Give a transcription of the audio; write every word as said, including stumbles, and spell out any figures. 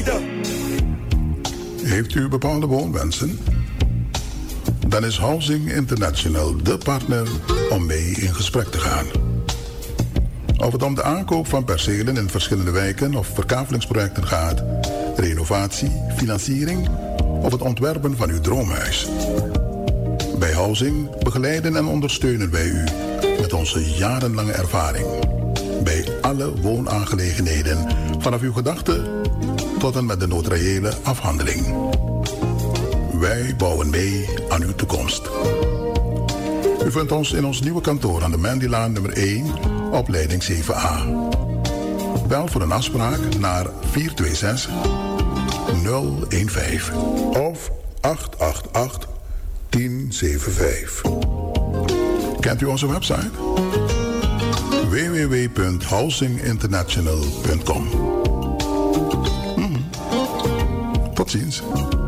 Heeft u bepaalde woonwensen? Dan is Housing International de partner om mee in gesprek te gaan. Of het om de aankoop van percelen in verschillende wijken of verkavelingsprojecten gaat, renovatie, financiering of het ontwerpen van uw droomhuis. Bij Housing begeleiden en ondersteunen wij u met onze jarenlange ervaring bij alle woonaangelegenheden, vanaf uw gedachte tot en met de notariële afhandeling. Wij bouwen mee aan uw toekomst. U vindt ons in ons nieuwe kantoor aan de Mandylaan nummer één, opleiding zeven A. Bel voor een afspraak naar vier twee zes nul een vijf of acht acht acht tien zeven vijf. Kent u onze website? w w w punt housing international punt com. Hmm. Tot ziens.